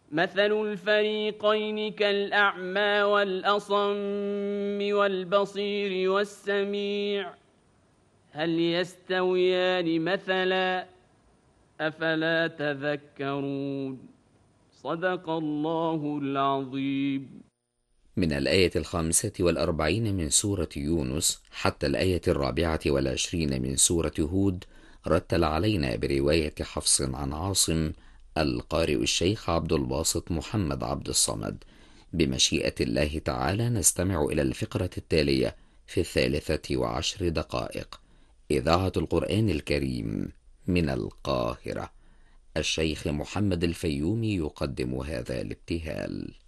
مثل الفريقين كالأعمى والأصم والبصير والسميع هل يستويان مثلا أفلا تذكرون صدق الله العظيم. من الآية 45 من سورة يونس حتى الآية 24 من سورة هود رتل علينا برواية حفص عن عاصم القارئ الشيخ عبد الباسط محمد عبد الصمد. بمشيئة الله تعالى نستمع إلى الفقرة التالية في 13 دقائق. إذاعة القرآن الكريم من القاهرة. الشيخ محمد الفيومي يقدم هذا الابتهال.